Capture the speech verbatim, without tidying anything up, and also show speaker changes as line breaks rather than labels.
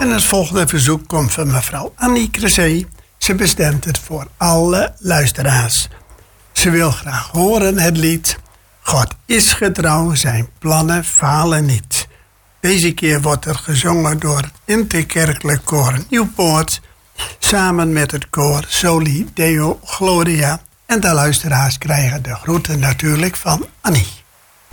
En het volgende verzoek komt van mevrouw Annie Cressé. Ze bestemt het voor alle luisteraars. Ze wil graag horen het lied God is getrouw, zijn plannen falen niet. Deze keer wordt er gezongen door het Interkerkelijk Koor Nieuwpoort, samen met het koor Soli Deo Gloria. En de luisteraars krijgen de groeten natuurlijk van Annie.